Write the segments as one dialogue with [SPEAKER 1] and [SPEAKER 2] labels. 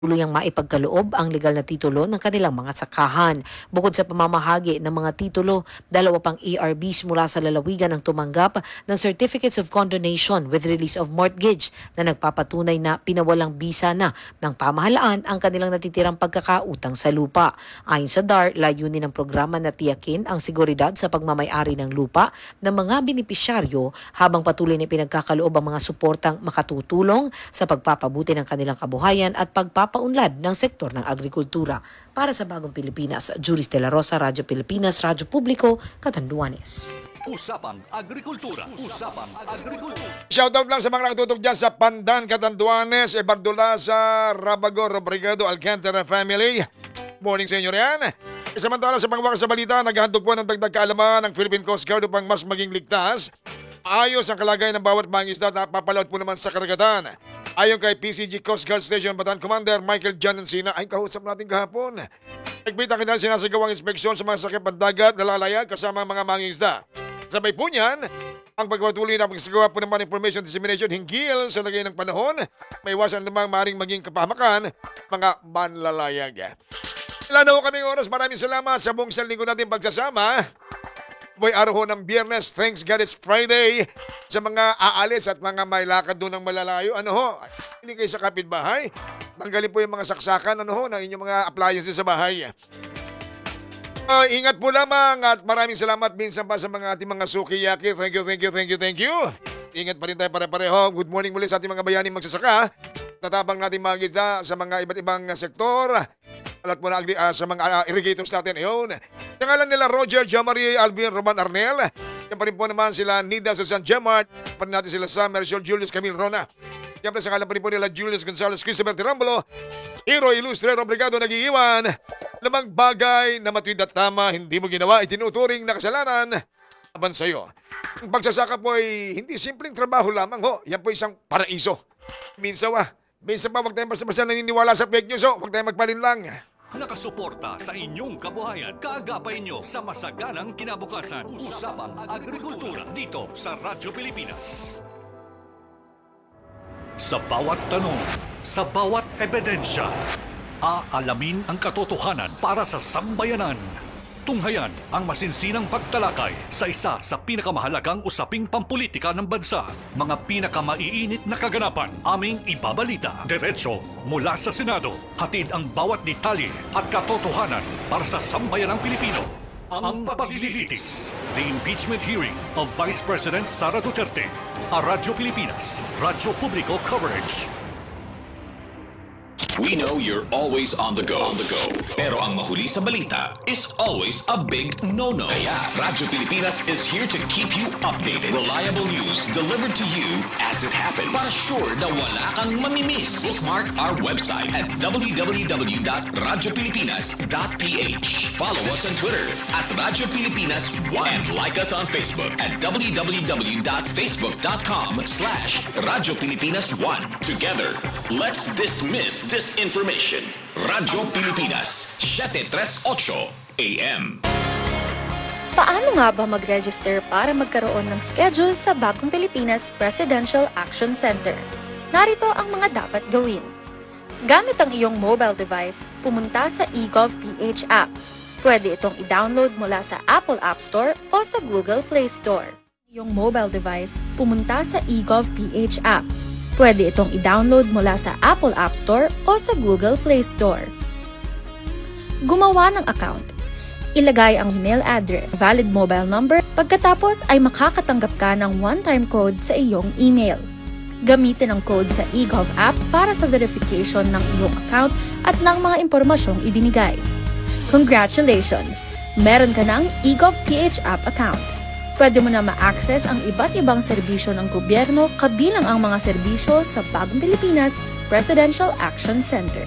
[SPEAKER 1] tuluyang maipagkaloob ang legal na titulo ng kanilang mga sakahan. Bukod sa pamamahagi ng mga titulo, 2 pang ARBs mula sa lalawigan ang tumanggap ng Certificates of Condonation with Release of Mortgage na nagpapatunay na pinawalang bisa na ng pamahalaan ang kanilang natitirang pagkakautang sa lupa. Ayon sa DAR, layunin ng programa na tiyakin ang seguridad sa pagmamayari ng lupa ng mga benepisyaryo habang patuloy na pinagkakaloob ang mga suportang makatutulong sa pagpapabuti ng kanilang kabuhayan at pagpapaunlad ng sektor ng agrikultura. Para sa Bagong Pilipinas, Juris de la Rosa, Radyo Pilipinas, Radyo Publiko, Catanduanes.
[SPEAKER 2] Usapang Agrikultura. Usapang Agrikultura.
[SPEAKER 3] Shoutout lang sa mga nakatutok dyan sa Pandan, Catanduanes, Ebardulaza, Rabagor, Obrigado, Alcantara family. Morning sa inyo riyan. Samantala sa pangwakas sa balita, naghahandog po ng dagdag kaalaman ng Philippine Coast Guard upang mas maging ligtas. Ayos ang kalagayan ng bawat mangisda at napapalaot po naman sa karagatan. Ayon kay PCG Coast Guard Station Bataan Commander Michael John Encina, ay kausap natin kahapon. Nagbit ang kanilang sinasagawang inspeksyon sa mga sakip pandagat na lalayag kasama mga mangingisda. Sabay po niyan, ang pagpatuloy na pagsagawa po naman information dissemination hinggil sa lagay ng panahon, may iwasan namang maring maging kapahamakan mga manlalayag. Wala na ho kaming oras. Maraming salamat sa buong isang linggo natin pagsasama. Boy, araw ho ng Biyernes. Thanks God it's Friday. Sa mga aalis at mga may lakad doon ng malalayo, ano ho, hindi kayo sa kapitbahay. Tanggalin po yung mga saksakan, ano ho, ng inyong mga appliances sa bahay. Ingat po lamang at maraming salamat minsan pa sa mga ating mga sukiyaki. Thank you. Ingat pa rin tayo pare-pareho. Good morning muli sa ating mga bayaning magsasaka. Tatabang natin mga isda sa mga iba't ibang sektor. Alat mo na sa mga irrigators natin. Ayun. Sa ngalan nila Roger, Jamari, Alvin, Roman Arnel. Yan pa rin po naman sila Nida, Susan Gemart. Pa rin natin sila Summer, Julius, Camille, Rona. Yan pa sa ngalan pa rin po nila Julius Gonzalez, Christopher Tirambulo. Hero, Ilustre, Obrigado, nag-iiwan. Lamang bagay na matuwid at tama, hindi mo ginawa, itinuturing na kasalanan laban sa'yo. Ang pagsasaka po ay hindi simpleng trabaho lamang ho. Yan po isang paraiso. Minsan pa, huwag tayong basta-basta naniniwala sa fake news ho. Huwag tayong magpalinlang.
[SPEAKER 2] Nakasuporta sa inyong kabuhayan. Kaagapay nyo sa masaganang kinabukasan. Usapang Agrikultura dito sa Radyo Pilipinas. Sa bawat tanong, sa bawat ebidensya, aalamin ang katotohanan para sa sambayanan. Tunghayan ang masinsinang pagtalakay sa isa sa pinakamahalagang usaping pampulitika ng bansa. Mga pinakamaiinit na kaganapan aming ibabalita. Diretso mula sa Senado. Hatid ang bawat detalye at katotohanan para sa sambayanang Pilipino. Ang paglilitis. The impeachment hearing of Vice President Sara Duterte. A Radyo Pilipinas. Radyo Publiko Coverage.
[SPEAKER 4] We know you're always on the go. Pero ang mahuli sa balita is always a big no-no. Kaya Radyo Pilipinas is here to keep you updated. Reliable news delivered to you as it happens. Para sure na wala kang mamimiss. Bookmark our website at www.radiopilipinas.ph. Follow us on Twitter at Radyo Pilipinas 1 and like us on Facebook at www.facebook.com/Radyo Pilipinas 1. Together, let's dismiss disinformation. Radyo Pilipinas, 738 AM.
[SPEAKER 5] Paano nga ba mag-register para magkaroon ng schedule sa Bagong Pilipinas Presidential Action Center? Narito ang mga dapat gawin. Gamit ang iyong mobile device, pumunta sa eGovPH app. Pwede itong i-download mula sa Apple App Store o sa Google Play Store. Iyong mobile device, pumunta sa eGovPH app. Pwede itong i-download mula sa Apple App Store o sa Google Play Store. Gumawa ng account. Ilagay ang email address, valid mobile number, pagkatapos ay makakatanggap ka ng one-time code sa iyong email. Gamitin ang code sa eGov app para sa verification ng iyong account at ng mga impormasyong ibinigay. Congratulations! Meron ka ng eGovPH app account. Pwede mo na ma-access ang iba't ibang serbisyo ng gobyerno kabilang ang mga serbisyo sa Bagong Pilipinas Presidential Action Center.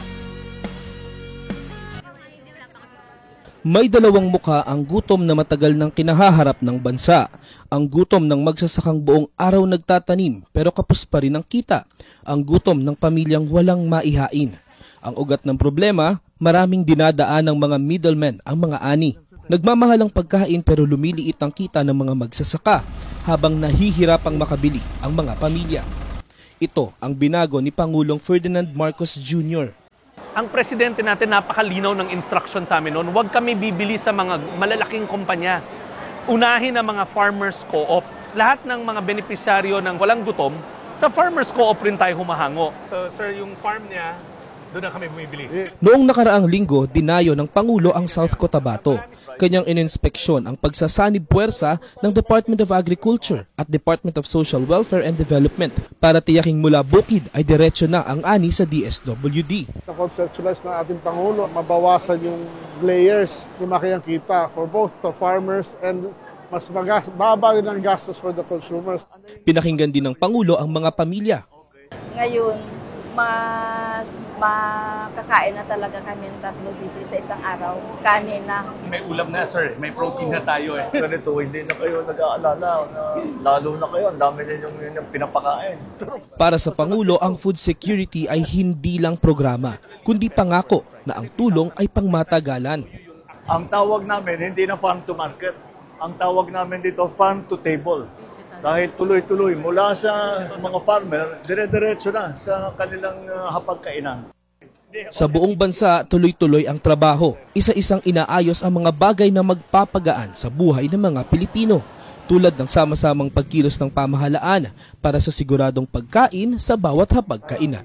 [SPEAKER 6] May dalawang muka ang gutom na matagal nang kinahaharap ng bansa. Ang gutom ng magsasakang buong araw nagtatanim pero kapos pa rin ang kita. Ang gutom ng pamilyang walang maihain. Ang ugat ng problema, maraming dinadaan ng mga middlemen ang mga ani. Nagmamahal ang pagkain pero lumiliit ang kita ng mga magsasaka habang nahihirapang makabili ang mga pamilya. Ito ang binago ni Pangulong Ferdinand Marcos Jr.
[SPEAKER 7] Ang presidente natin napakalinaw ng instruction sa amin noon, huwag kami bibili sa mga malalaking kumpanya. Unahin ang mga farmers co-op. Lahat ng mga benepisyaryo ng walang gutom, sa farmers co-op rin tayo humahango. So sir, yung farm niya, doon na kami bumibili.
[SPEAKER 6] Noong nakaraang linggo, dinayo ng Pangulo ang South Cotabato. Kanyang ininspeksyon ang pagsasanib puwersa ng Department of Agriculture at Department of Social Welfare and Development para tiyaking mula bukid ay diretso na ang ani sa DSWD.
[SPEAKER 8] Na-conceptualize ng ating Pangulo, mabawasan yung layers, lumaki ang kita for both the farmers and mas baba din ang gastos for the consumers.
[SPEAKER 6] Pinakinggan din ng Pangulo ang mga pamilya.
[SPEAKER 9] Ngayon, mas makakain na talaga kami ng 3 beses sa isang araw. Kanin na.
[SPEAKER 7] May ulam na sir, may protein na tayo eh.
[SPEAKER 10] Ganito, hindi na kayo nag-aalala na lalo na kayo, ang dami ninyong pinapakain.
[SPEAKER 6] Para sa Pangulo, ang food security ay hindi lang programa, kundi pangako na ang tulong ay pangmatagalan.
[SPEAKER 10] Ang tawag namin, hindi na farm to market. Ang tawag namin dito, farm to table. Dahil tuloy-tuloy, mula sa mga farmer, dire-diretso na sa kanilang hapagkainan.
[SPEAKER 6] Sa buong bansa, tuloy-tuloy ang trabaho. Isa-isang inaayos ang mga bagay na magpapagaan sa buhay ng mga Pilipino, tulad ng sama-samang pagkilos ng pamahalaan para sa siguradong pagkain sa bawat hapagkainan.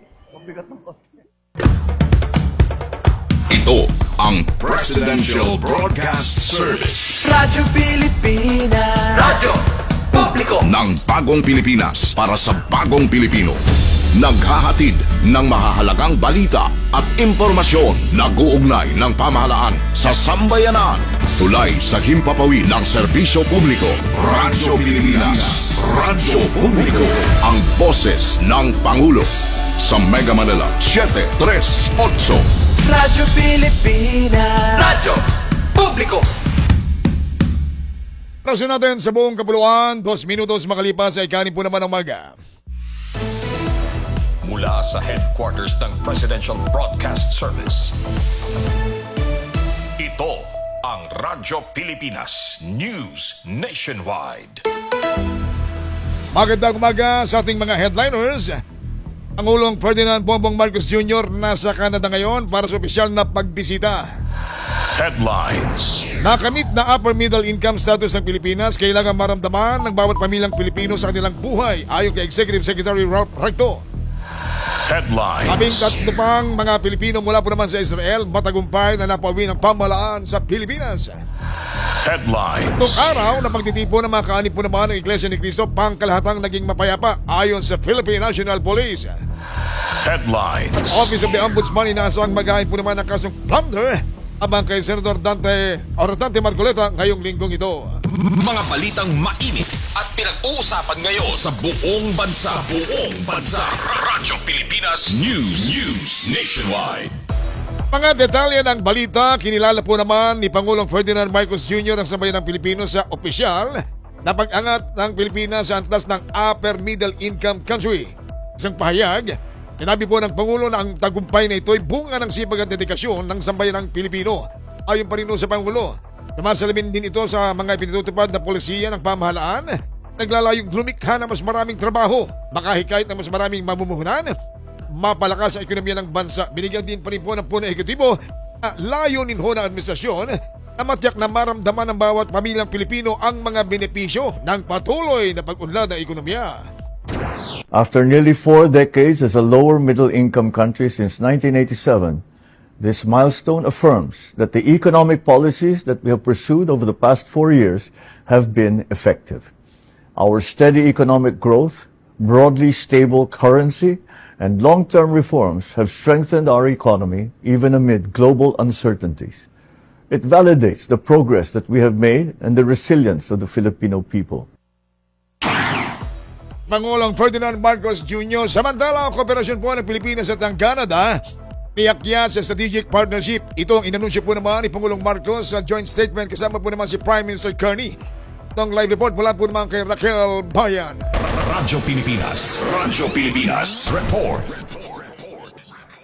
[SPEAKER 4] Ito ang Presidential Broadcast Service.
[SPEAKER 11] Radyo Pilipinas. Radyo Publiko
[SPEAKER 4] Ng bagong Pilipinas para sa bagong Pilipino. Naghahatid ng mahahalagang balita at impormasyon na guugnay ng pamahalaan sa sambayanan. Tulay sa himpapawid ng serbisyo publiko. Radyo Pilipinas. Radyo Publiko. Ang boses ng Pangulo. Sa Mega Manila 738.
[SPEAKER 11] Radyo Pilipinas. Radyo Publiko.
[SPEAKER 3] Rason natin sa buong kapuluan, 2 minutos makalipas ay kanin po naman ang umaga.
[SPEAKER 4] Mula sa headquarters ng Presidential Broadcast Service. Ito ang Radyo Pilipinas News Nationwide.
[SPEAKER 3] Magandang umaga sa ating mga headliners. Pangulong Ferdinand Bongbong Marcos Jr. nasa Canada ngayon para sa opisyal na pagbisita.
[SPEAKER 4] Headlines.
[SPEAKER 3] Nakamit na upper middle income status ng Pilipinas, kailangan maramdaman ng bawat pamilyang Pilipino sa kanilang buhay, ayon kay Executive Secretary Ralph Recto.
[SPEAKER 4] Headlines.
[SPEAKER 3] 13 pang mga Pilipino mula po naman sa Israel matagumpay na napauwi ng pamahalaan sa Pilipinas.
[SPEAKER 4] Headlines.
[SPEAKER 3] Itong araw na pagtitipo ng mga kaanib po naman ng Iglesia ni Cristo, pangkalahatang naging mapayapa ayon sa Philippine National Police.
[SPEAKER 4] Headlines.
[SPEAKER 3] Office of the Ombudsman inaasang maghain po naman ng kasong plunder abang kay Senator Dante Marcoleta ngayong linggong ito.
[SPEAKER 4] Mga balitang mainit at pinag-uusapan ngayon sa buong bansa. Radyo Pilipinas News Nationwide.
[SPEAKER 3] Mga detalye ng balita, kinilala po naman ni Pangulong Ferdinand Marcos Jr. ang sambayan ng Pilipino sa opisyal na pag-angat ng Pilipinas sa antas ng upper middle income country. Isang pahayag, sinabi po ng Pangulo na ang tagumpay na ito ay bunga ng sipag at dedikasyon ng sambayan ng Pilipino. Ayon pa rin sa Pangulo, namasalamin din ito sa mga pinatutupad na polisiya ng pamahalaan, naglalayong lumikha ng mas maraming trabaho, makahikayat ng mas maraming mamumuhunan, mapalakas ang ekonomiya ng bansa. Binigyan din pa rin po ng punong ehekutibo na layunin ho ng administrasyon na matiyak na maramdaman ng bawat pamilyang Pilipino ang mga benepisyo ng patuloy na pag-unlad ng ekonomiya.
[SPEAKER 12] After nearly 4 decades as a lower middle income country since 1987, this milestone affirms that the economic policies that we have pursued over the past 4 years have been effective. Our steady economic growth, broadly stable currency, and long-term reforms have strengthened our economy even amid global uncertainties. It validates the progress that we have made and the resilience of the Filipino people.
[SPEAKER 3] Pangulong Ferdinand Marcos Jr. Samantala ang kooperasyon po ng Pilipinas at ang Canada niyakya sa strategic partnership. Ito ang inanunsyo po naman ni Pangulong Marcos sa joint statement kasama po naman si Prime Minister Kearney. Itong live report mula po naman kay Raquel Bayan.
[SPEAKER 4] Radyo Pilipinas report.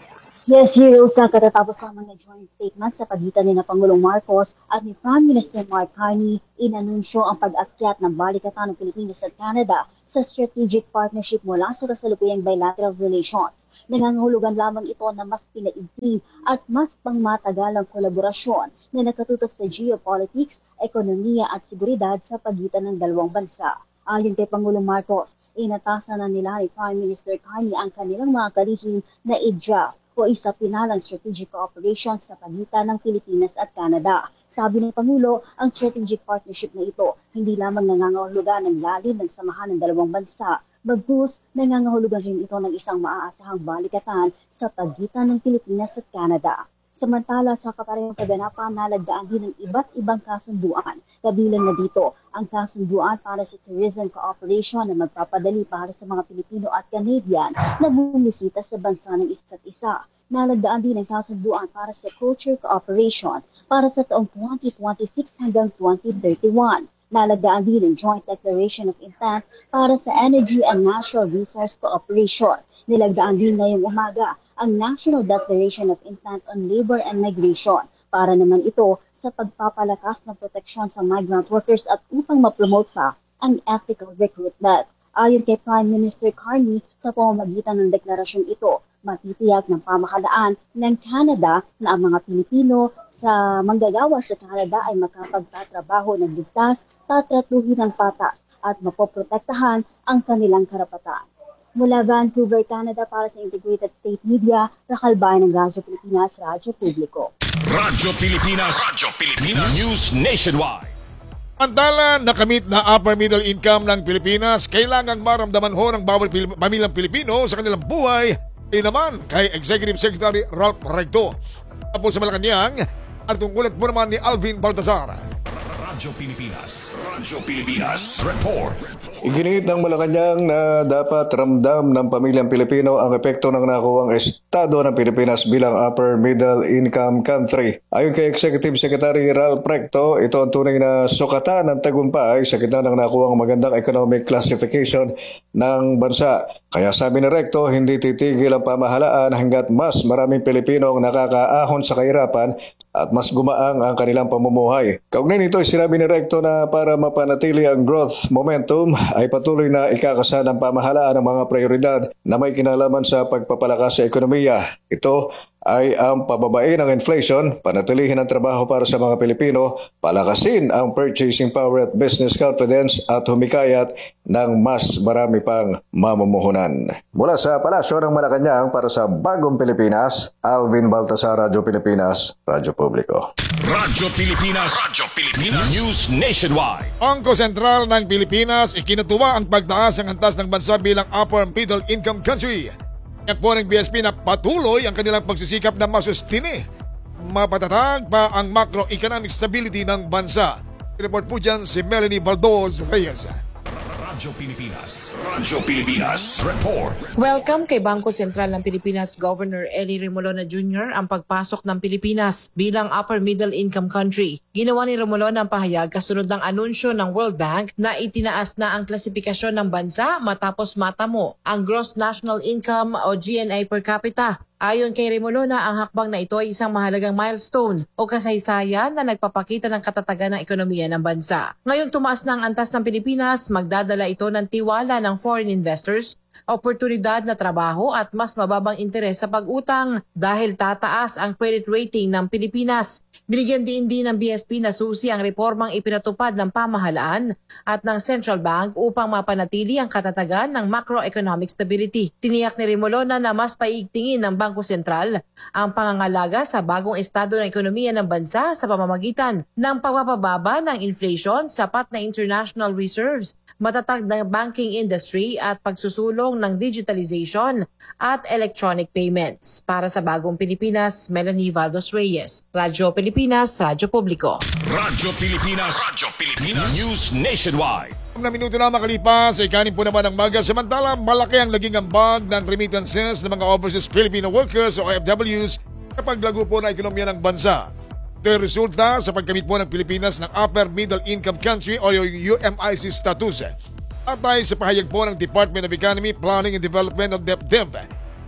[SPEAKER 13] Yes, Heroes, katatapos lamang na joint statement sa pagitan ni na Pangulong Marcos at ni Prime Minister Mark Carney, inanunsyo ang pag-akyat ng balikatan ng Pilipinas at Canada sa strategic partnership mula sa kasalukuyang bilateral relations. Nangangahulugan lamang ito na mas pinaigting at mas pangmatagalang kolaborasyon na nakatutok sa geopolitics, ekonomiya at seguridad sa pagitan ng dalawang bansa. Ayon kay Pangulong Marcos, inatasan na nila ni Prime Minister Carney ang kanilang mga kalihim na i-draft o isa pinalang strategic cooperation sa pagitan ng Pilipinas at Canada. Sabi ng Pangulo, ang strategic partnership na ito hindi lamang nangangahulugan ng lalim ng samahan ng dalawang bansa, bagkus nangangahulugan rin ito ng isang maaasahang balikatan sa pagitan ng Pilipinas at Canada. Samantala sa kaparehong kaganapan, nalagdaan din ng iba't ibang kasunduan. Kabilang na dito ang kasunduan para sa tourism cooperation na magpapadali para sa mga Pilipino at Canadian na bumisita sa bansa ng isa't isa. Nalagdaan din ang kasunduan para sa culture cooperation para sa taong 2026 hanggang 2031. Nalagdaan din ang Joint Declaration of Intent para sa Energy and Natural Resource Cooperation. Nilagdaan din ngayong umaga ang National Declaration of Intent on Labor and Migration para naman ito sa pagpapalakas ng proteksyon sa migrant workers at upang ma-promote pa ang ethical recruitment. Ayon kay Prime Minister Carney, sa pamamagitan ng deklarasyon ito, matitiyak ng pamahalaan ng Canada na ang mga Pilipino sa manggagawa sa Canada ay makapagtatrabaho ng ligtas, tatratuhin ng patas at mapoprotektahan ang kanilang karapatan. Mula Vancouver, Canada para sa Integrated State Media, Rakalbayan ng Radyo Pilipinas, Radyo Publiko.
[SPEAKER 4] Radyo Pilipinas. News Nationwide.
[SPEAKER 3] Antala nakamit na upper middle income ng Pilipinas, kailangang maramdaman ho ng bawat pamilyang Pilipino sa kanilang buhay. Ay naman kay Executive Secretary Ralph Recto. Tapos sa Malacanang, at tungkulat po naman ni Alvin Baltazar.
[SPEAKER 4] Radyo Pilipinas. Report.
[SPEAKER 10] Iginiit ng Malacanang na dapat ramdam ng pamilyang Pilipino ang epekto ng nakuwang estado ng Pilipinas bilang upper middle income country. Ayon kay Executive Secretary Ralph Recto, ito ang tunay na sukatan ng tagumpay sa gitna ng nakuwang magandang economic classification ng bansa. Kaya sabi ni Recto, hindi titigil ang pamahalaan hanggat mas maraming Pilipino ang nakakaahon sa kahirapan at mas gumaang ang kanilang pamumuhay. Kaugnay nito, sinabi ni Recto na para mapanatili ang growth momentum ay patuloy na ikakasa ng pamahalaan ang mga prioridad na may kinalaman sa pagpapalakas sa ekonomiya. Ito ay ang pababain ng inflation, panatilihin ang trabaho para sa mga Pilipino, palakasin ang purchasing power at business confidence at humikayat ng mas marami pang mamumuhunan. Mula sa Palasyo ng Malacanang para sa Bagong Pilipinas, Alvin Baltasar, Radyo Pilipinas, Radyo Publiko.
[SPEAKER 4] Radyo Pilipinas. News Nationwide.
[SPEAKER 3] Bangko Sentral ng Pilipinas, ikinatuwa ang pagtaas ng antas ng bansa bilang upper middle income country. At po ng BSP na patuloy ang kanilang pagsisikap na masustini. Mapatatag pa ang macroeconomic stability ng bansa. Report po dyan si Melanie Valdoz Reyes.
[SPEAKER 4] Radyo Pilipinas. Report.
[SPEAKER 14] Welcome kay Bangko Sentral ng Pilipinas Governor Eli Remolona Jr. ang pagpasok ng Pilipinas bilang upper middle income country. Ginawa ni Remolona ang pahayag kasunod ng anunsyo ng World Bank na itinaas na ang klasifikasyon ng bansa matapos matamo ang Gross National Income o GNI per capita. Ayon kay Remolona, ang hakbang na ito ay isang mahalagang milestone o kasaysayan na nagpapakita ng katatagan ng ekonomiya ng bansa. Ngayong tumaas na ang antas ng Pilipinas, magdadala ito ng tiwala ng foreign investors, oportunidad na trabaho at mas mababang interes sa pag-utang dahil tataas ang credit rating ng Pilipinas. Binigyan din ng BSP na susi ang reformang ipinatupad ng pamahalaan at ng Central Bank upang mapanatili ang katatagan ng macroeconomic stability. Tiniyak ni Remolona na mas paigtingin ng Bangko Sentral ang pangangalaga sa bagong estado ng ekonomiya ng bansa sa pamamagitan ng pagpapababa ng inflation, sapat na international reserves, matatag na banking industry at pagsusulong ng digitalization at electronic payments. Para sa Bagong Pilipinas, Melanie Valdos Reyes, Radyo Pilipinas, Radyo Publiko.
[SPEAKER 4] Radyo Pilipinas. News Nationwide.
[SPEAKER 3] Na minuto na makalipas, ikanin po naman ang maga. Samantala, malaki ang naging ambag ng remittances ng mga overseas Filipino workers o OFWs sa paglago po ng ekonomiya ng bansa. Ito ay resulta sa pagkamit po ng Pilipinas ng Upper Middle Income Country o UMIC status. Atay sa pahayag po ng Department of Economy, Planning and Development of DepDev.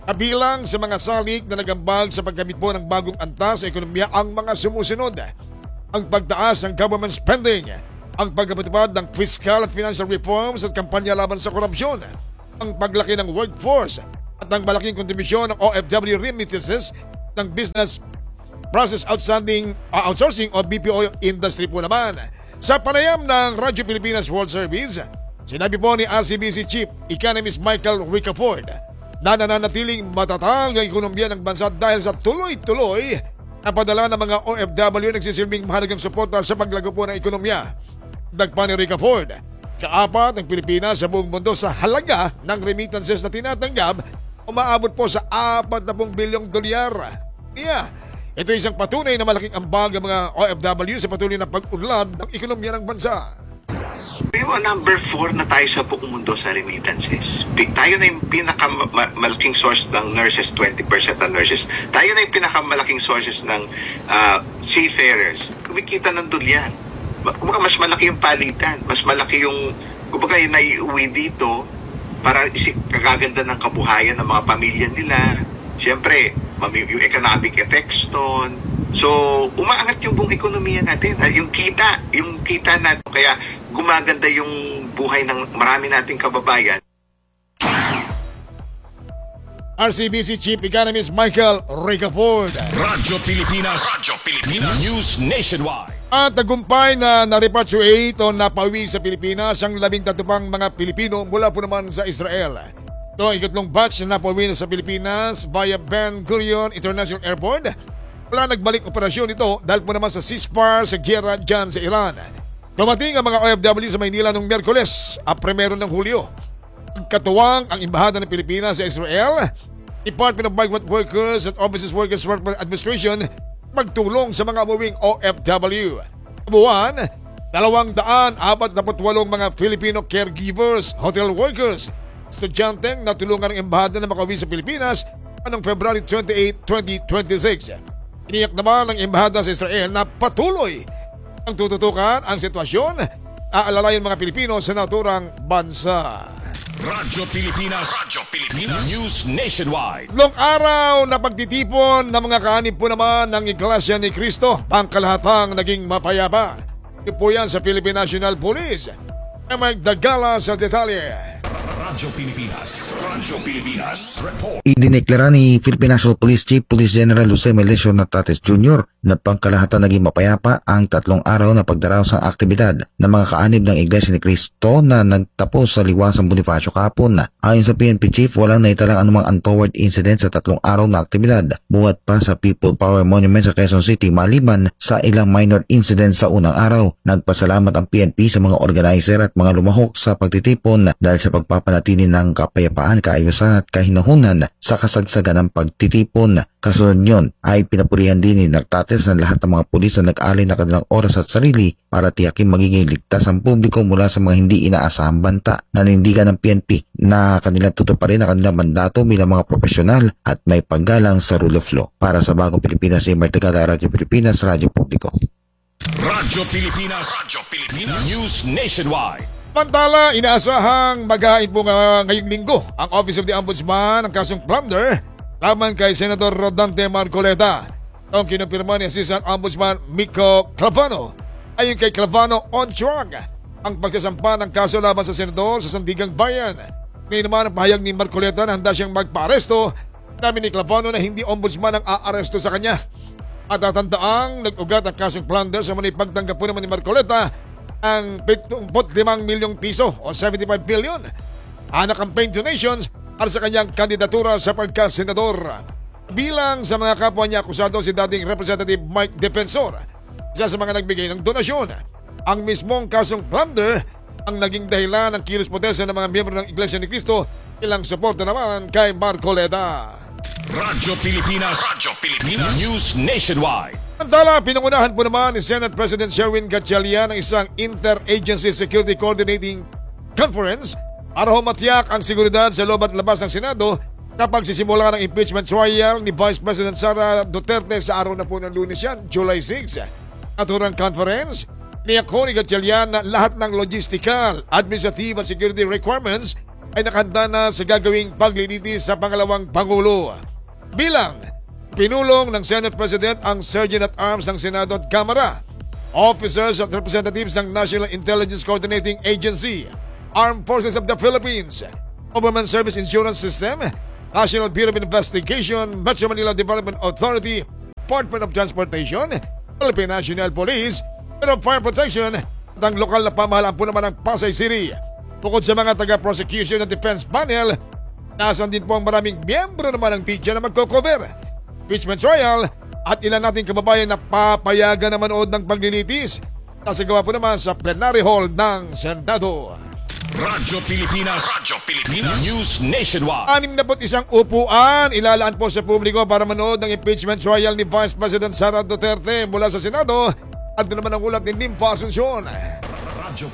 [SPEAKER 3] Kabilang sa mga salik na nagambag sa paggamit po ng bagong antas sa ekonomiya ang mga sumusunod. Ang pagtaas ng government spending, ang pagpapatupad ng fiscal at financial reforms at kampanya laban sa korupsyon, ang paglaki ng workforce at ang malaking kontribusyon ng OFW remittances ng business process outsourcing o BPO industry po naman. Sa panayam ng Radyo Pilipinas World Service, sinabi po ni RCBC Chief Economist Michael Ricafort na nananatiling matatag ang ekonomiya ng bansa dahil sa tuloy-tuloy na padala ng mga OFW nagsisilbing mahalagang suporta sa paglago po ng ekonomiya. Dagpa ni Ricafort, kaapat ng Pilipinas sa buong mundo sa halaga ng remittances na tinatanggap umaabot po sa 40 bilyong dolyar. Ito isang patunay na malaking ambag ang mga OFW sa patuloy na pag-unlad ng ekonomiya ng bansa.
[SPEAKER 15] Number 4 na tayo sa buong mundo sa remittances. Tayo na yung pinakamalaking source ng nurses, 20% ng nurses. Tayo na yung pinakamalaking sources ng seafarers. Kumikita ng dolyar. Kumbaga mas malaki yung palitan. Mas malaki yung, kumbaga yung naiuwi dito para kagaganda ng kabuhayan ng mga pamilya nila. Siyempre, yung economic effects doon. So, umaangat yung buong ekonomiya natin. Yung kita natin. Kaya gumaganda yung buhay ng marami nating kababayan.
[SPEAKER 3] RCBC Chief Economist Michael Ricafort.
[SPEAKER 4] Radyo Pilipinas. News Nationwide.
[SPEAKER 3] At tagumpay na na-repatriate o napauwi sa Pilipinas ang 13 pang mga Pilipino mula po naman sa Israel. Ito ang ikatlong batch na napauwi sa Pilipinas via Ben Gurion International Airport. Wala nagbalik operasyon ito dahil po naman sa ceasefire sa giyera dyan sa Iran. Dumating ang mga OFW sa Maynila noong Miyerkules, 1 ng Hulyo. Katuwang ang Embahada ng Pilipinas sa Israel, Department of Migrant Workers at Overseas Workers Welfare Administration magtulong sa mga umuwing OFW. Kabuuan, 248 mga Filipino caregivers, hotel workers, estudyanteng natulungan ng Embahada na makauwi sa Pilipinas noong February 28, 2026. Iniyak naman ng Embahada sa Israel na patuloy ang tututukan ang sitwasyon aalalayan mga Pilipino sa naturang bansa.
[SPEAKER 4] Radyo Pilipinas. News Nationwide.
[SPEAKER 3] Long araw na pagtitipon ng mga kaanib po naman ng Iglesia ni Cristo, pangkalahatang naging mapayapa. Ito po yan sa Philippine National Police. Magdagala sa detalye.
[SPEAKER 4] Radyo Pilipinas. Report.
[SPEAKER 16] Idineklara ni Philippine National Police Chief Police General Jose Melesio Natrates Jr. na pangkalahatan naging mapayapa ang 3 araw na pagdaraos ng aktibidad ng mga kaanib ng Iglesia ni Cristo na nagtapos sa Liwasang Bonifacio kahapon. Ayon sa PNP Chief, walang naitalang anumang untoward incident sa 3 araw na aktibidad. Buhat pa sa People Power Monument sa Quezon City maliban sa ilang minor incidents sa unang araw. Nagpasalamat ang PNP sa mga organizer at mga lumahok sa pagtitipon dahil sa pagpapanatili ng kapayapaan, kaayusan at kahinahunan sa kasagsagan ng pagtitipon. Kasunod nyon ay pinapurihan din ni Natrates ng lahat ng mga pulis na nag-alay na kanilang oras at sarili para tiyakin magiging ligtas ang publiko mula sa mga hindi inaasahang banta. Nanindigan ng PNP na kanilang tutuparin ang kanilang mandato bilang mga profesional at may paggalang sa rule of law. Para sa Bagong Pilipinas, Emer Tagala, Radyo Pilipinas, Radyo Publiko.
[SPEAKER 4] Radyo Pilipinas. News Nationwide.
[SPEAKER 3] Pantala, inaasahang maghain po ngayong linggo ang Office of the Ombudsman ng kasong plunder laban kay Senator Rodante Marcoleta. Ang kinumpirma ni Assistant Ombudsman Miko Clavano. Ayon kay Clavano, on track ang pagkasampa ng kaso laban sa Senador sa Sandigang Bayan. Ngayon naman ang pahayag ni Marcoleta na handa siyang magpa-aresto. Namin ni Clavano na hindi ombudsman ang aaresto sa kanya. At tatandaang nag-ugat ang kasong plunder sa manipagtanggap po naman ni Marcoleta ang 75 milyong piso o 75 billion na campaign donations para sa kanyang kandidatura sa pagkasenador. Bilang sa mga kapwa niya akusado si dating Representative Mike Defensor, isa sa mga nagbigay ng donasyon. Ang mismong kasong plunder ang naging dahilan ng kilos protesta ng mga miyembro ng Iglesia ni Cristo, ilang suporta naman kay Marcoleta.
[SPEAKER 4] Radyo Pilipinas. News Nationwide.
[SPEAKER 3] Samantala, pinangunahan po naman ni Senate President Sherwin Gatchalian ng isang Interagency Security Coordinating Conference para humatiyak ang seguridad sa loob at labas ng Senado kapag sisimula ng impeachment trial ni Vice President Sara Duterte sa araw na po ng Lunes yan, July 6. Naturang conference, niyak ko ni Gatchalian na lahat ng logistical, administrative at security requirements ay nakahanda na sa gagawing paglilitis sa pangalawang Pangulo. Bilang pinulong ng Senate President ang Sergeant at Arms ng Senado at Kamara, officers at representatives ng National Intelligence Coordinating Agency, Armed Forces of the Philippines, Government Service Insurance System, National Bureau of Investigation, Metro Manila Development Authority, Department of Transportation, Philippine National Police, Bureau of Fire Protection, at ang lokal na pamahalaan po naman ng Pasay City. Bukod sa mga taga-prosecution at defense panel, nasan din po ang maraming miyembro naman ng media na magko-cover. Impeachment trial at ilan nating kababayan na papayagan na manood ng paglilitis. Nasagawa po naman sa plenary hall ng Senado.
[SPEAKER 4] Radyo Pilipinas News Nationwide.
[SPEAKER 3] 61 upuan ilalaan po sa publiko para manood ng impeachment trial ni Vice President Sara Duterte mula sa Senado. At doon naman ang ulat ni Nympha Asuncion.
[SPEAKER 4] Radyo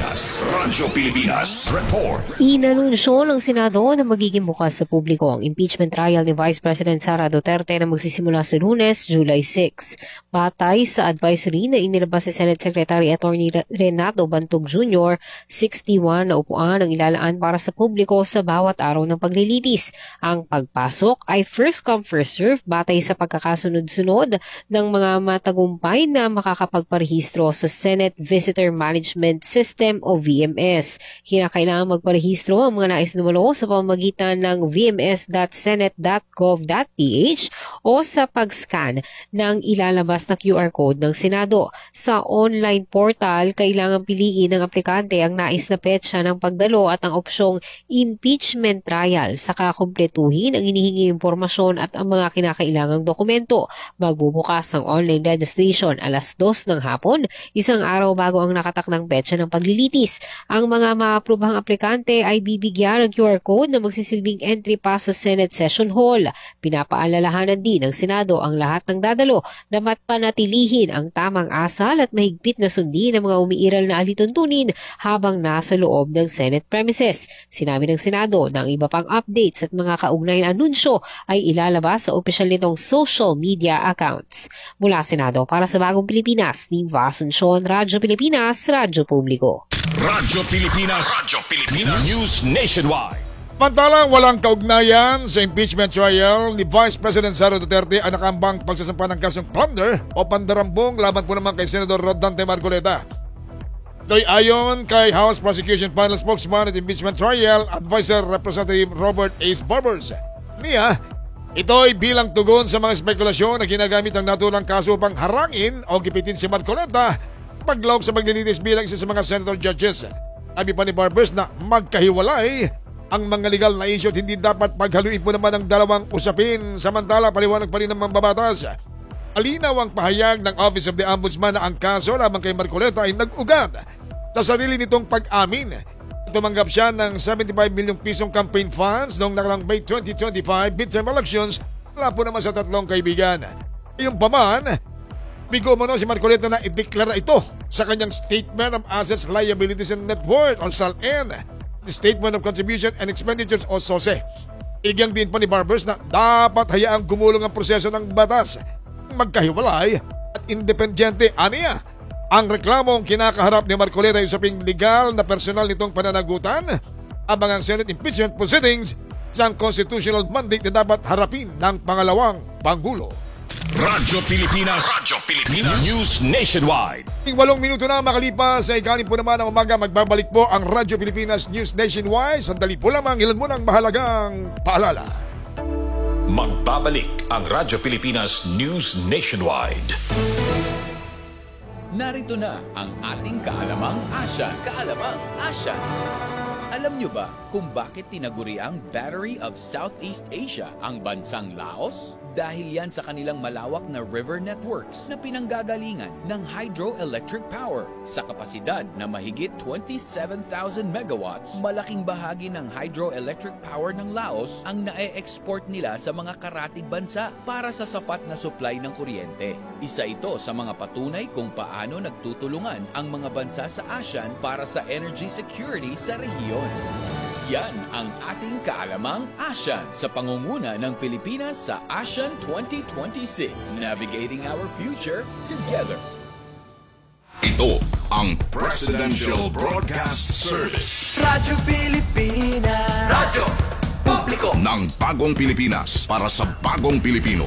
[SPEAKER 4] Pilipinas Report.
[SPEAKER 1] Inanunsyo ng Senado na magiging bukas sa publiko ang impeachment trial ni Vice President Sara Duterte na magsisimula sa Lunes, July 6. Batay sa advisory na inilabas si Senate Secretary Attorney Renato Bantog Jr., 61 na upuan ang ilalaan para sa publiko sa bawat araw ng paglilitis. Ang pagpasok ay first come first serve batay sa pagkakasunod-sunod ng mga matagumpay na makakapagparehistro sa Senate Visitor Management System o VMS. Kinakailangan magparehistro ang mga nais dumalo sa pamamagitan ng vms.senate.gov.ph o sa pag-scan ng ilalabas na QR code ng Senado. Sa online portal, kailangan piliin ng aplikante ang nais na petsa ng pagdalo at ang opsyong impeachment trial. Saka kumpletuhin ang hinihingi impormasyon at ang mga kinakailangang dokumento. Magbubukas ang online registration alas 2 ng hapon, isang araw bago ang nakatakdang petsa ng paglilitis. Ang mga maaprobahang aplikante ay bibigyan ng QR code na magsisilbing entry pass sa Senate Session Hall. Pinapaalalahanan din ng Senado ang lahat ng dadalo na matpanatilihin ang tamang asal at mahigpit na sundin ng mga umiiral na alituntunin habang nasa loob ng Senate premises. Sinabi ng Senado na ang iba pang updates at mga kaugnay na anunsyo ay ilalabas sa opisyal nitong social media accounts. Mula Senado para sa Bagong Pilipinas, Nympha Asuncion, Radyo Pilipinas, Radyo Publiko.
[SPEAKER 4] Radyo Pilipinas News Nationwide.
[SPEAKER 3] Pantalang walang kaugnayan sa impeachment trial ni Vice President Sara Duterte ang nakambang pagsasampa ng kasong plunder o pandarambong laban po naman kay Senador Rodante Marcoleta. Ito'y ayon kay House Prosecution Panel Spokesman at Impeachment Trial Advisor Representative Robert Ace Barbers. Niya, ito'y bilang tugon sa mga spekulasyon na ginagamit ang naturang kaso upang harangin o gipitin si Marcoleta paglawag sa paglilitis bilang isa sa mga senator judges. Sabi pa ni Barbers na magkahiwalay ang mga legal na issue at hindi dapat paghaluin po naman ang dalawang usapin. Samantala, paliwanag pa rin ng mambabatas. Alinaw ang pahayag ng Office of the Ombudsman na ang kaso lamang kay Marcoleta ay nag-ugat sa sarili nitong pag-amin. Tumanggap siya ng 75 milyong pisong campaign funds noong nakarang May 2025 midterm elections mula po naman sa tatlong kaibigan. Yung paman, bigo mo si Marcoleta na ideklara ito sa kanyang Statement of Assets, Liabilities and Net Worth o SALN, the Statement of Contribution and Expenditures o SOSE. Igyang din pa ni Barbers na dapat hayaang gumulong ang proseso ng batas, magkahiwalay at independyente. Aniya, ang reklamong kinakaharap ni Marcoleta ay usaping legal na personal nitong pananagutan abang ang Senate impeachment proceedings isang constitutional mandate na dapat harapin ng pangalawang Pangulo.
[SPEAKER 4] Radyo Pilipinas News Nationwide.
[SPEAKER 3] 8 minuto na makalipas sa ikanin po naman ng umaga, magbabalik po ang Radyo Pilipinas News Nationwide. Sandali po lamang, ilan mo ng mahalagang paalala.
[SPEAKER 4] Magbabalik ang Radyo Pilipinas News Nationwide.
[SPEAKER 17] Narito na ang ating Kaalamang Asyan. Kaalamang Asyan. Alam nyo ba kung bakit tinaguri ang Battery of Southeast Asia ang bansang Laos? Dahil yan sa kanilang malawak na river networks na pinanggagalingan ng hydroelectric power. Sa kapasidad na mahigit 27,000 megawatts, malaking bahagi ng hydroelectric power ng Laos ang nae-export nila sa mga karatig bansa para sa sapat na supply ng kuryente. Isa ito sa mga patunay kung paano nagtutulungan ang mga bansa sa ASEAN para sa energy security sa rehiyon. Yan ang ating Kaalamang ASEAN sa pangunguna ng Pilipinas sa ASEAN 2026. Navigating our future together.
[SPEAKER 4] Ito ang Presidential Broadcast Service.
[SPEAKER 11] Radyo Pilipinas. Radyo Publiko
[SPEAKER 4] ng bagong Pilipinas para sa bagong Pilipino.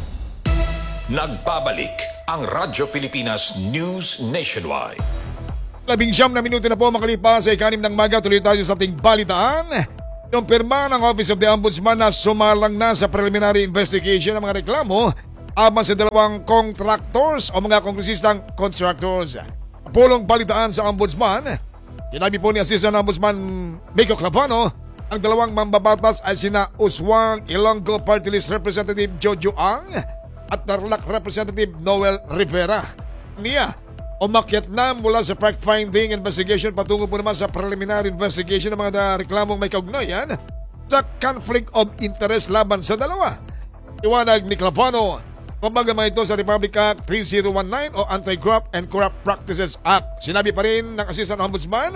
[SPEAKER 2] Nagbabalik ang Radyo Pilipinas News Nationwide.
[SPEAKER 3] 19 na minuto na po makalipas sa 6 ng maga, tuloy tayo sa ating balitaan. Yung pirma ng Office of the Ombudsman na sumalang na sa preliminary investigation ng mga reklamo aban sa dalawang contractors o mga kongresistang contractors. Pulong balitaan sa Ombudsman, sinabi po ni Assistant Ombudsman Miko Clavano, ang dalawang mambabatas ay sina Uswang Ilonggo Party List Representative Jojo Ang at Tarlac Representative Noel Rivera. Niya, umakyat na mula sa fact-finding investigation patungo po naman sa preliminary investigation ng mga reklamong may kaugnayan sa conflict of interest laban sa dalawa. Iwanag ni Clavano, kumbaga mga ito sa Republic Act 3019 o Anti-Graft and Corrupt Practices Act. Sinabi pa rin ng Assistant Ombudsman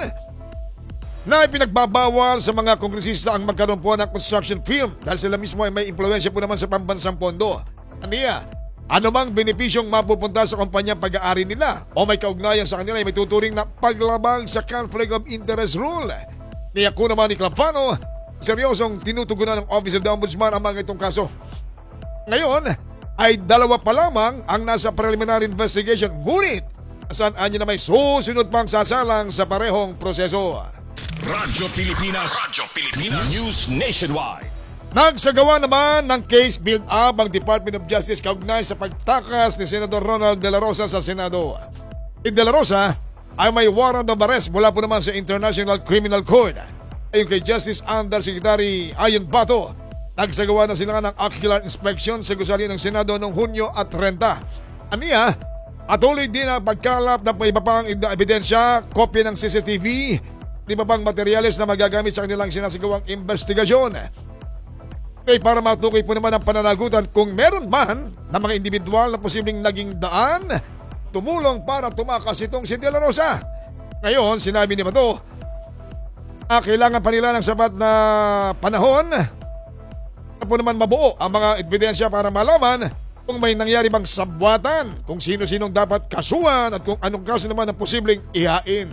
[SPEAKER 3] na ipinagbabawal sa mga kongresista ang magkaroon po ng construction firm dahil sila mismo ay may impluwensya po naman sa pambansang pondo. Aniya, anumang benepisyong mapupunta sa kumpanyang pag-aari nila o may kaugnayan sa kanila ay may tuturing na paglabag sa conflict of interest rule. Niyako naman ni Clavano, seryosong tinutugunan ng Office of the Ombudsman ang mga itong kaso. Ngayon, ay dalawa pa lamang ang nasa preliminary investigation, ngunit saan anya na may susunod pang sasalang sa parehong proseso.
[SPEAKER 2] Radyo Pilipinas News Nationwide.
[SPEAKER 3] Nagsagawa naman ng case build-up ang Department of Justice kaugnay sa pagtakas ni Senador Ronald De La Rosa sa Senado. Si De La Rosa ay may warrant of arrest mula po naman sa International Criminal Court. Ayon kay Justice Undersecretary Ayon Bato, nagsagawa na sila ng ocular inspection sa gusali ng Senado noong Hunyo at 30. Aniya, patuloy din ang pagkalap ng iba pang ebidensya, kopya ng CCTV, iba pang materyales na magagamit sa kanilang sinasagawang investigasyon. Para matukoy po naman ang pananagutan kung meron man na mga individual na posibleng naging daan, tumulong para tumakas itong si De La Rosa. Ngayon, sinabi ni Bato, kailangan pa nila ng sapat na panahon na po naman mabuo ang mga ebidensya para malaman kung may nangyari bang sabwatan, kung sino-sinong dapat kasuhan at kung anong kaso naman ang posibleng ihain.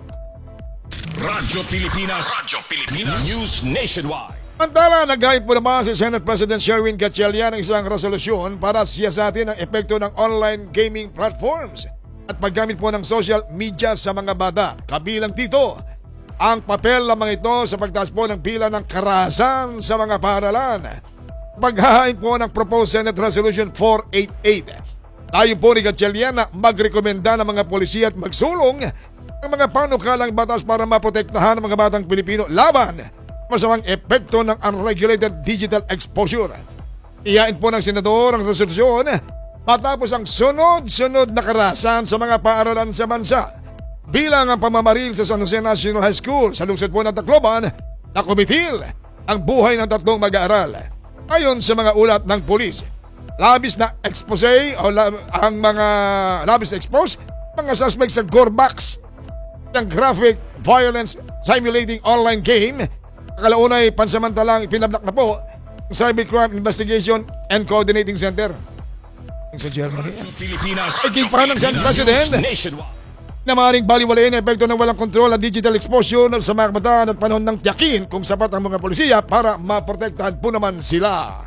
[SPEAKER 2] Radyo Pilipinas News Nationwide.
[SPEAKER 3] Mantala, nag-hype po naman si Senate President Sherwin Gatchalian ng isang resolusyon para siyasatin ang epekto ng online gaming platforms at paggamit po ng social media sa mga bata. Kabilang dito, ang papel lamang ito sa pagtaas po ng pila ng karahasan sa mga paaralan. Paghahain po ng Proposed Senate Resolution 488. Ayon po ni Gatchalian na magrekomenda ng mga polisiya at magsulong ng mga panukalang batas para maprotektahan ang mga batang Pilipino laban masamang epekto ng unregulated digital exposure. Iyain po ng senador ang resolusyon matapos ang sunod-sunod na karahasan sa mga paaralan sa bansa bilang ang pamamaril sa San Jose National High School sa lungsod po ng Tacloban na kumitil ang buhay ng 3 mag-aaral. Ayon sa mga ulat ng pulis, labis na expose o ang mga labis na expose mga suspects sa Gorbax, ng graphic violence simulating online game. Kalaunay pansamantalang ipinablak na po ang Cybercrime Investigation and Coordinating Center sa Germany. Ikimpahan ng Senate President na maaaring baliwalain ang epekto ng walang kontrol at digital exposure sa mga kabataan at panahon ng tiyakin kung sapat ang mga polisiya para maprotektahan po naman sila.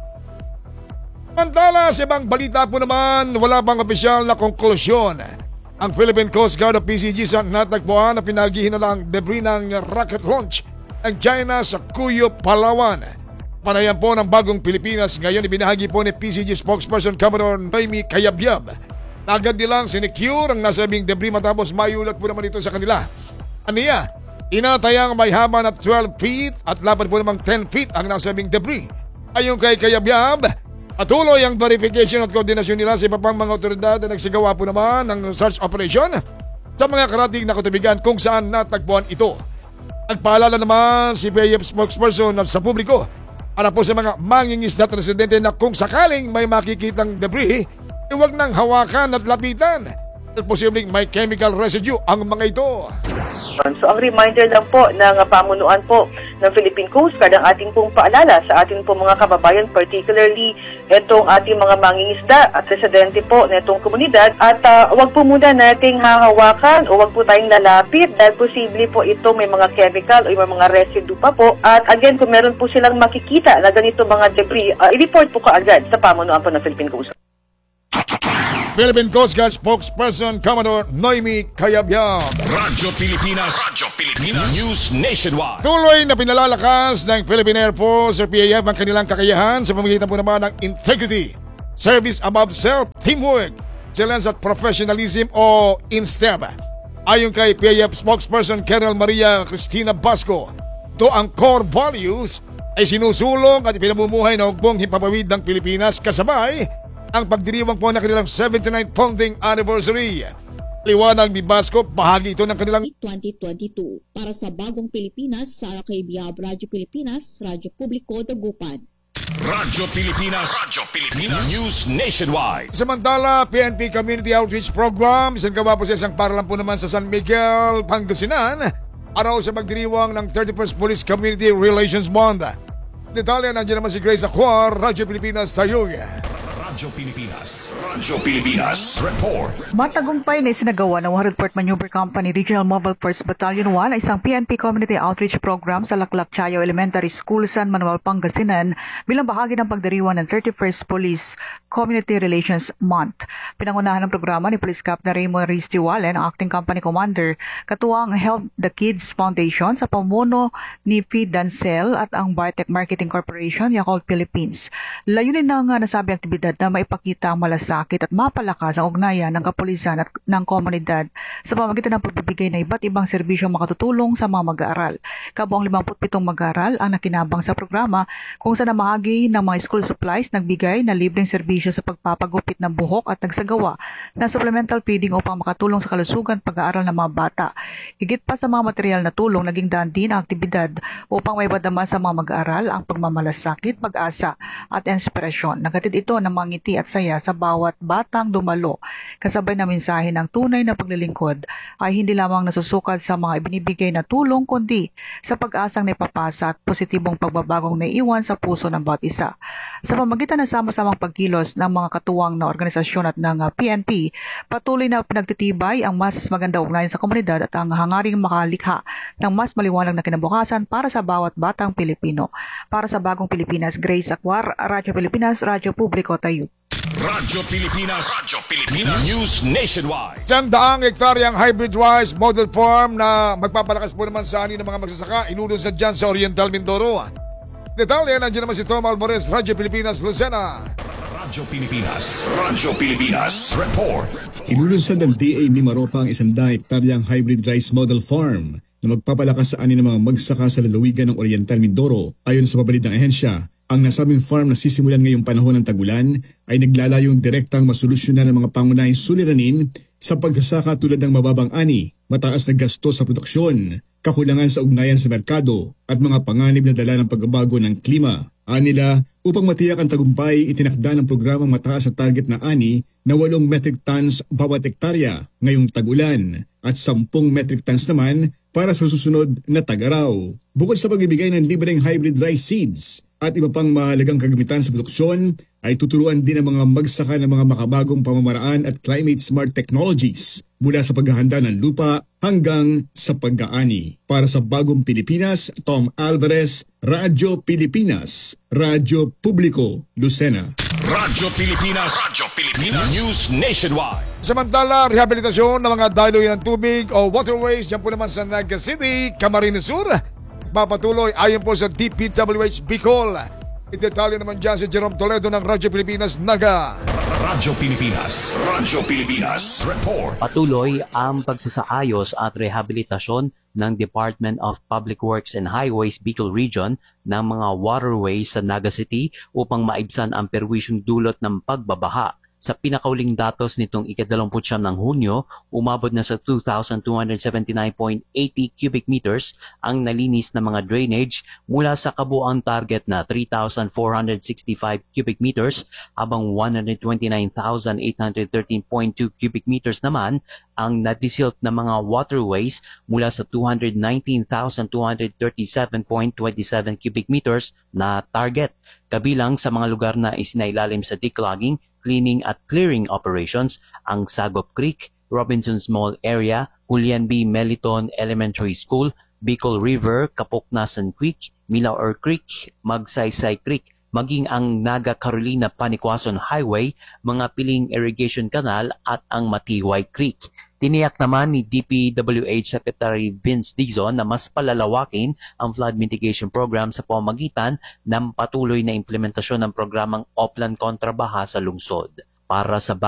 [SPEAKER 3] Mantala sa ibang balita po naman, wala pang opisyal na konklusyon ang Philippine Coast Guard o PCG sa natagpuan na pinaghihinalang debris ng rocket launch ng China sa Cuyo, Palawan. Panayam po ng Bagong Pilipinas, ngayon ibinahagi po ni PCG spokesperson Commodore Noemi Cayabyab na agad nilang sinecure ang nasabing debris matapos mayulat po naman ito sa kanila. Aniya, inatayang may haba na 12 feet at lapad po namang 10 feet ang nasabing debris. Ayon kay Cayabyab, patuloy ang verification at koordinasyon nila sa iba pang mga otoridad na nagsagawa po naman ng search operation sa mga karating na katubigan kung saan natagpuan ito. Nagpaalala naman si PAF spokesperson sa publiko para po sa mga mangingisda at residente na kung sakaling may makikitang debris, huwag nang hawakan at lapitan at posibleng may chemical residue ang mga ito.
[SPEAKER 18] So ang reminder lang po ng pamunuan po ng Philippine Coast Guard, ang ating pong paalala sa ating pong mga kababayan, particularly itong ating mga mangingisda at residente po na itong komunidad, at wag po muna nating hahawakan o wag po tayong lalapit dahil posible po ito may mga chemical o may mga residue pa po. At again, kung meron po silang makikita na ganito mga debris, i-report po kaagad sa pamunuan po ng Philippine Coast Guard.
[SPEAKER 3] Philippine Coast Guard spokesperson Commodore Noemi Cayabyab.
[SPEAKER 4] Radyo Pilipinas. News Nationwide.
[SPEAKER 3] Tuloy na pinalalakas ng Philippine Air Force o PAF ang kanilang kakayahan sa pamamagitan po naman ng integrity, service above self, teamwork, excellence at professionalism o INSTEP. Ayon kay PAF spokesperson Colonel Maria Cristina Basco, ito ang core values ay sinusulong at pinamumuhay na hugbong himpapawid ng Pilipinas kasabay ang pagdiriwang po ng kanilang 79th founding anniversary. Liwanag ni Basco, bahagi ito ng kanilang
[SPEAKER 19] 2022 para sa Bagong Pilipinas, Sara Cayabyab, Radyo Pilipinas, Radyo Publiko, Dagupan.
[SPEAKER 4] Radyo Pilipinas. News Nationwide.
[SPEAKER 3] Samantala, PNP Community Outreach Program, isang gawa po sa isang paralan po naman sa San Miguel, Pangasinan, araw sa pagdiriwang ng 31st Police Community Relations Month. Detalye, nandiyan naman si Grace Acuar, Radyo Pilipinas, Tayug.
[SPEAKER 4] Radyo Pilipinas. Report.
[SPEAKER 20] Matagumpay na isinagawa ng Report Maneuver Company Regional Mobile Force Battalion 1 ay isang PNP Community Outreach Program sa Laklac Chayo Elementary School, San Manuel, Pangasinan bilang bahagi ng pagdiriwang ng 31st Police Community Relations Month. Pinangunahan ng programa ni Police Captain Raymond Ristiwalen, ang acting company commander, katuwang Help the Kids Foundation sa pamuno ni Feed Dancel at ang Biotech Marketing Corporation, Yakult Philippines. Layunin ng nasabing aktibidad na maipakita ang malasakit at mapalakas ang ugnayan ng kapulisan at ng komunidad sa pamamagitan ng pagbibigay ng iba't ibang serbisyo makatutulong sa mga mag-aaral. Kabuang 57 mag-aaral ang nakinabang sa programa kung saan namahagi ng mga school supplies, nagbigay na libreng serbisyo sa pagpapagupit ng buhok at nagsagawa ng supplemental feeding upang makatulong sa kalusugan at pag-aaral ng mga bata. Higit pa sa mga material na tulong, naging daan din ang aktibidad upang maipadama sa mga mag-aaral ang pagmamalasakit, pag-asa at inspirasyon. Nagatid ito ng mga ngiti at saya sa bawat batang dumalo. Kasabay na mensahe ng tunay na paglilingkod ay hindi lamang nasusukat sa mga ibinibigay na tulong kundi sa pag-asang naipapasa at positibong pagbabagong naiiwan sa puso ng bawat isa. Sa pamamagitan ng sama-samang pagkilos ng mga katuwang na organisasyon at ng PNP, patuloy na pinagtitibay ang mas maganda ugnayan sa komunidad at ang hangaring makalikha ng mas maliwanag na kinabukasan para sa bawat batang Pilipino. Para sa Bagong Pilipinas, Grace Acuar, Radyo Pilipinas, Radyo Publiko, Tayo.
[SPEAKER 4] Radyo Pilipinas. News Nationwide.
[SPEAKER 3] 100 hektaryang hybrid rice model farm na magpapalakas po naman sa ani ng mga magsasaka inudon sa dyan sa Oriental Mindoro. Detalye, nandiyan naman si Tom Alvarez, Radyo Pilipinas, Lucena.
[SPEAKER 4] Radyo Pilipinas. Report.
[SPEAKER 21] Inulunsad ng DA Mimaropa ang 100 hektaryang hybrid rice model farm na magpapalakas sa ani ng mga magsaka sa lalawigan ng Oriental Mindoro. Ayon sa pabalid ng ahensya, ang nasabing farm na sisimulan ngayong panahon ng tagulan ay naglalayong direktang masolusyonan ng mga pangunahing suliranin sa pagsasaka tulad ng mababang ani, mataas na gasto sa produksyon, kakulangan sa ugnayan sa merkado at mga panganib na dala ng pagbabago ng klima. Anila, upang matiyak ang tagumpay, itinakda ng programang mataas sa target na ani na 8 metric tons bawat hektarya ngayong tagulan at 10 metric tons naman para sa susunod na tag-araw. Bukod sa pagbibigay ng libreng hybrid rice seeds at iba pang mahalagang kagamitan sa produksyon, ay tuturuan din ang mga magsaka ng mga makabagong pamamaraan at climate-smart technologies mula sa paghahanda ng lupa hanggang sa pag-aani. Para sa Bagong Pilipinas, Tom Alvarez, Radyo Pilipinas, Radyo Publiko, Lucena.
[SPEAKER 4] Radyo Pilipinas. News Nationwide.
[SPEAKER 3] Samantala, rehabilitasyon ng mga daluyan ng tubig o waterways dyan po naman sa Naga City, Camarines Sur, papatuloy ayon po sa DPWH Bicol. Idetalye naman dyan si Jerome Toledo ng Radyo Pilipinas, Naga.
[SPEAKER 4] Radyo Pilipinas. Report.
[SPEAKER 22] Patuloy ang pagsasaayos at rehabilitasyon ng Department of Public Works and Highways Bicol Region ng mga waterways sa Naga City upang maibsan ang perwisyong dulot ng pagbabaha Sa pinakauling datos nitong ika-29 ng Hunyo, umabot na sa 2,279.80 cubic meters ang nalinis na mga drainage mula sa kabuuang target na 3,465 cubic meters, habang 129,813.2 cubic meters naman ang nadisilt na mga waterways mula sa 219,237.27 cubic meters na target. Kabilang sa mga lugar na isinailalim sa declogging, cleaning at clearing operations ang Sagop Creek, Robinson's Mall area, Julian B. Meliton Elementary School, Bicol River, Kapoknasan Creek, Milaor Creek, Magsaysay Creek, maging ang Naga Carolina Panikwason Highway, mga piling irrigation canal at ang Matiway Creek. Tiniyak naman ni DPWH Secretary Vince Dizon na mas palalawakin ang flood mitigation program sa pamamagitan ng patuloy na implementasyon ng programang Oplan Kontra Baha sa lungsod. Para sa